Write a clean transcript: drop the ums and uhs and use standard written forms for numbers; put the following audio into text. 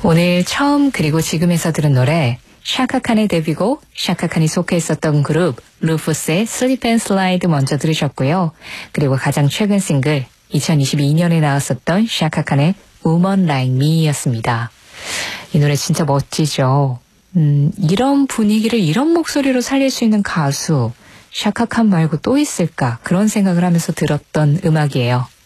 오늘 처음 그리고 지금에서 들은 노래 샤카칸의 데뷔곡, 샤카칸이 속해 있었던 그룹 루푸스의 Slip and Slide 먼저 들으셨고요. 그리고 가장 최근 싱글 2022년에 나왔었던 샤카칸의 Woman Like Me였습니다. 이 노래 진짜 멋지죠. 이런 분위기를 이런 목소리로 살릴 수 있는 가수 샤카칸 말고 또 있을까 그런 생각을 하면서 들었던 음악이에요.